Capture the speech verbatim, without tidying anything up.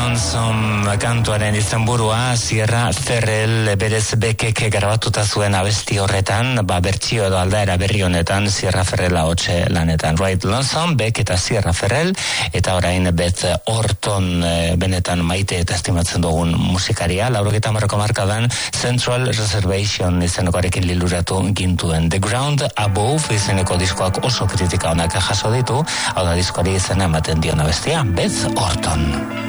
Lonesome kantuaren izenburua Sierra Ferrell berez Bekek grabatuta zuen abesti horretan, ba bertsio edo aldaera berri honetan Sierra Ferrell ahotse lanetan. Right Lonesome, Beck eta Sierra Ferrell, eta orain Beth Orton, e, benetan maite eta estimatzen dugun musikaria, laurogeta hamarreko markadan Central Reservation izenekoarekin liluratu gintuen. The Ground Above izeneko diskoak oso kritika onak jaso ditu, hau da diskoari izena ematen dion abestia, Beth Orton.